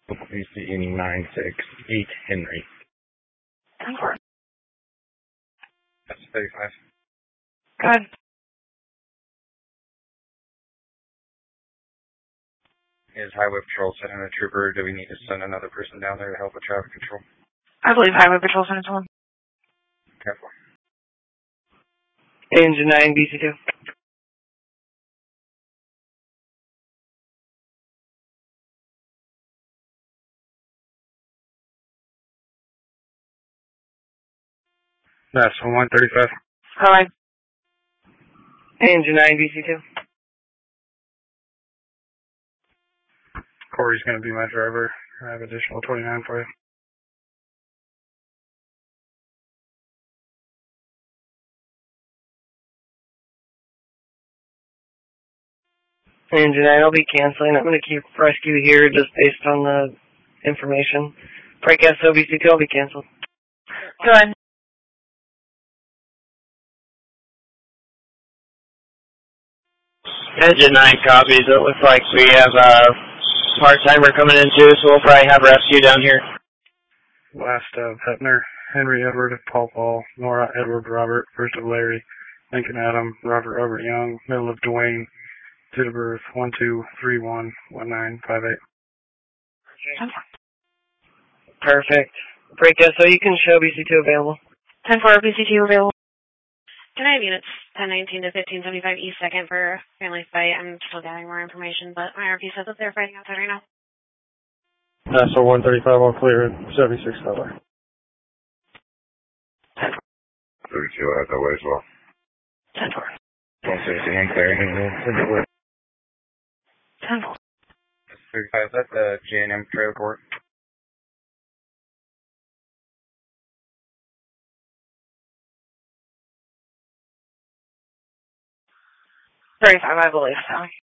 BCE 968 Henry. That's 35. Good. Is Highway Patrol sending a trooper? Do we need to send another person down there to help with traffic control? I believe Highway Patrol sent one. Careful. Engine 9, BC2. That's 135. Highway. Engine 9, BC2. Corey's going to be my driver. I have additional 29 for you. Engine 9, I'll be canceling. I'm going to keep rescue here just based on the information. Break SO, BC2, I'll be canceled. Good. Engine 9 copies. It looks like we have a part-timer coming in too, so we'll probably have rescue down here. Last of Hepner, Henry Edward, Paul, Nora Edward Robert, first of Larry, Lincoln Adam, Robert Young, middle of Dwayne, date of birth 12311958. Perfect. Break SO, you can show BC2 available. 10-4, BC2 available. Can I have units 1019 to 1575 East 2nd for family fight? I'm still gathering more information, but my RP says that they're fighting outside right now. So 135 on clear at 76 color. 32 out that way as well. 10-4. 150 and clear. 10-4. 35, is that the J&M trail court? 35, I believe so.